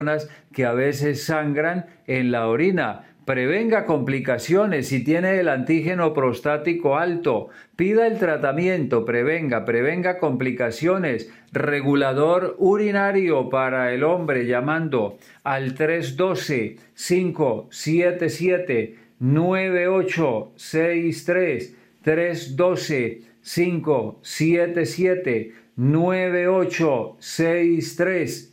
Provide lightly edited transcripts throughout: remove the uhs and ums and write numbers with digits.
que a veces sangran en la orina. Prevenga complicaciones si tiene el antígeno prostático alto. Pida el tratamiento, prevenga complicaciones. Regulador urinario para el hombre llamando al 312-577-9863. 312-577-9863.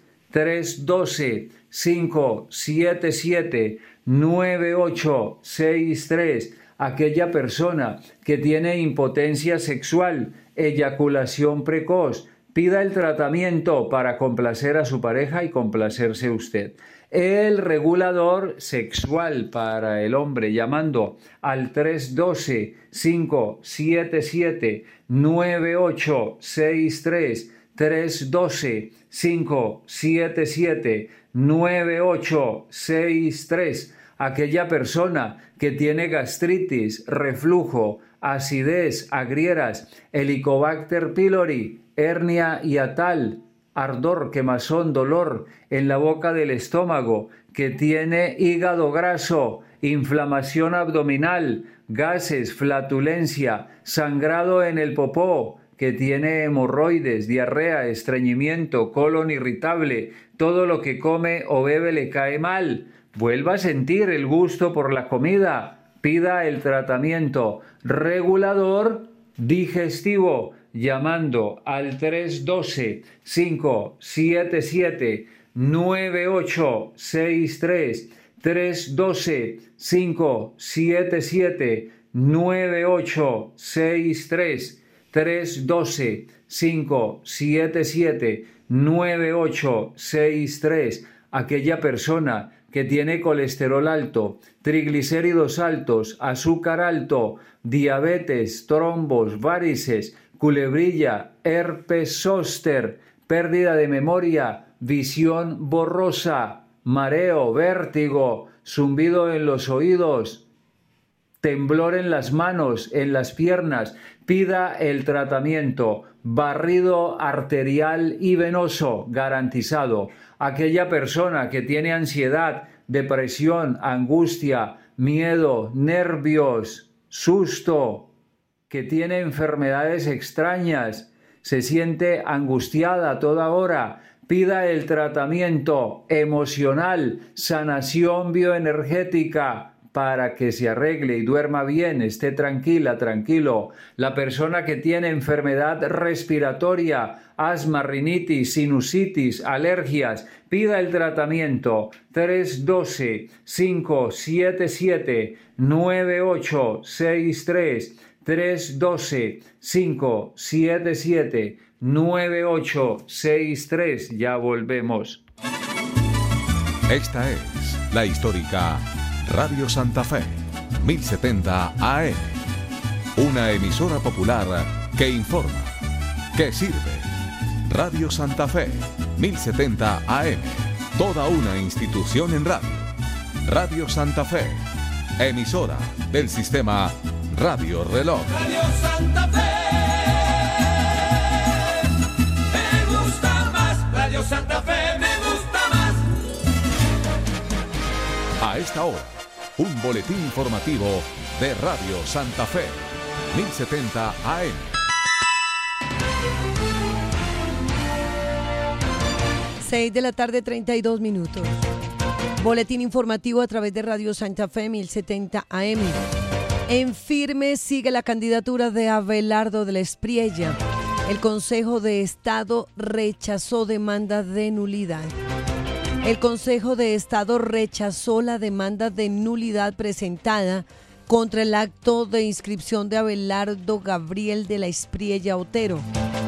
312-577-9863. Aquella persona que tiene impotencia sexual, eyaculación precoz, pida el tratamiento para complacer a su pareja y complacerse usted. El regulador sexual para el hombre llamando al 312-577-9863. 312-577-9863. Aquella persona que tiene gastritis, reflujo, acidez, agrieras, Helicobacter pylori, hernia hiatal, ardor, quemazón, dolor en la boca del estómago, que tiene hígado graso, inflamación abdominal, gases, flatulencia, sangrado en el popó, que tiene hemorroides, diarrea, estreñimiento, colon irritable, todo lo que come o bebe le cae mal. Vuelva a sentir el gusto por la comida. Pida el tratamiento regulador digestivo llamando al 312-577-9863. 312-577-9863. 312-577-9863. Aquella persona que tiene colesterol alto, triglicéridos altos, azúcar alto, diabetes, trombos, varices, culebrilla, herpes zóster, pérdida de memoria, visión borrosa, mareo, vértigo, zumbido en los oídos, temblor en las manos, en las piernas. Pida el tratamiento, barrido arterial y venoso garantizado. Aquella persona que tiene ansiedad, depresión, angustia, miedo, nervios, susto, que tiene enfermedades extrañas, se siente angustiada a toda hora, pida el tratamiento emocional, sanación bioenergética, para que se arregle y duerma bien, esté tranquila, tranquilo. La persona que tiene enfermedad respiratoria, asma, rinitis, sinusitis, alergias, pida el tratamiento. 312-577-9863. 312-577-9863. Ya volvemos. Esta es la histórica Radio Santa Fe, 1070 AM, una emisora popular que informa, que sirve. Radio Santa Fe, 1070 AM, toda una institución en radio. Radio Santa Fe, emisora del sistema Radio Reloj. Radio Santa Fe, me gusta más. Radio Santa Fe, me gusta más. A esta hora, un boletín informativo de Radio Santa Fe, 1070 AM. Seis de la tarde, 32 minutos. Boletín informativo a través de Radio Santa Fe, 1070 AM. En firme sigue la candidatura de Abelardo de la Espriella. El Consejo de Estado rechazó demanda de nulidad. El Consejo de Estado rechazó la demanda de nulidad presentada contra el acto de inscripción de Abelardo Gabriel de la Espriella Otero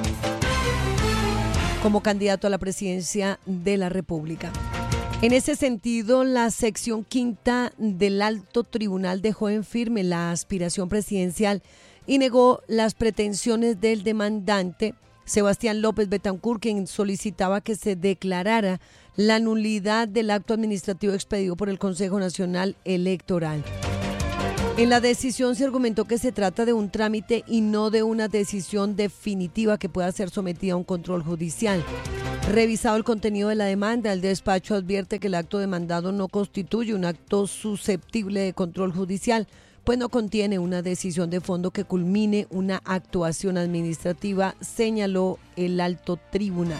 como candidato a la presidencia de la República. En ese sentido, la sección quinta del Alto Tribunal dejó en firme la aspiración presidencial y negó las pretensiones del demandante Sebastián López Betancourt, quien solicitaba que se declarara la nulidad del acto administrativo expedido por el Consejo Nacional Electoral. En la decisión se argumentó que se trata de un trámite y no de una decisión definitiva que pueda ser sometida a un control judicial. Revisado el contenido de la demanda, el despacho advierte que el acto demandado no constituye un acto susceptible de control judicial, pues no contiene una decisión de fondo que culmine una actuación administrativa, señaló el alto tribunal.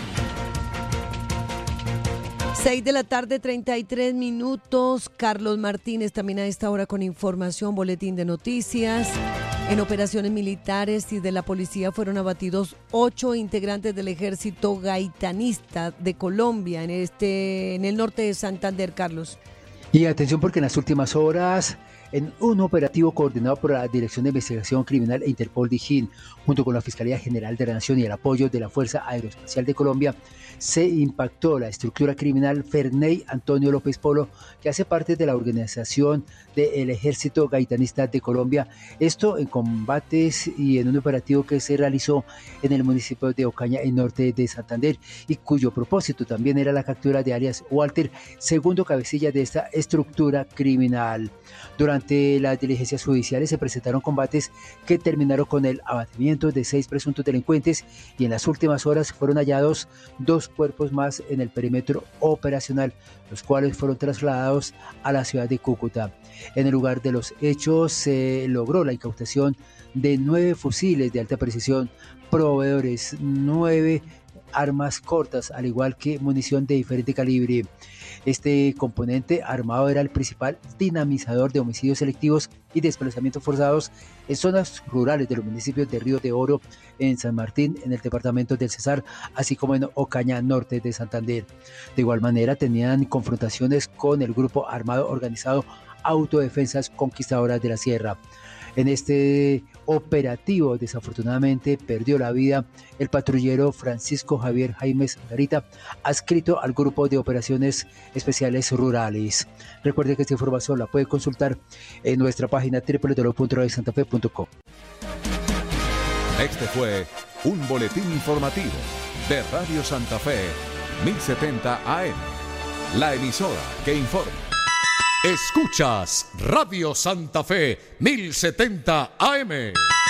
6 de la tarde, 33 minutos. Carlos Martínez también a esta hora con información, boletín de noticias. En operaciones militares y de la policía fueron abatidos 8 integrantes del ejército gaitanista de Colombia en el norte de Santander, Carlos. Y atención porque en las últimas horas, en un operativo coordinado por la Dirección de Investigación Criminal e Interpol DIJÍN, junto con la Fiscalía General de la Nación y el apoyo de la Fuerza Aeroespacial de Colombia, se impactó la estructura criminal Ferney Antonio López Polo, que hace parte de la organización del Ejército Gaitanista de Colombia. Esto en combates y en un operativo que se realizó en el municipio de Ocaña, en norte de Santander, y cuyo propósito también era la captura de alias Walter, segundo cabecilla de esta estructura criminal. Durante las diligencias judiciales se presentaron combates que terminaron con el abatimiento de 6 presuntos delincuentes, y en las últimas horas fueron hallados 2 cuerpos más en el perímetro operacional, los cuales fueron trasladados a la ciudad de Cúcuta. En el lugar de los hechos se logró la incautación de 9 fusiles de alta precisión, proveedores, 9 armas cortas, al igual que munición de diferente calibre. Este componente armado era el principal dinamizador de homicidios selectivos y desplazamientos forzados en zonas rurales de los municipios de Río de Oro, en San Martín, en el departamento del Cesar, así como en Ocaña, norte de Santander. De igual manera, tenían confrontaciones con el grupo armado organizado Autodefensas Conquistadoras de la Sierra. En este operativo, desafortunadamente, perdió la vida el patrullero Francisco Javier Jaimes Garita, adscrito al Grupo de Operaciones Especiales Rurales. Recuerde que esta información la puede consultar en nuestra página www.radiosantafe.com. Este fue un boletín informativo de Radio Santa Fe, 1070 AM, la emisora que informa. Escuchas Radio Santa Fe 1070 AM.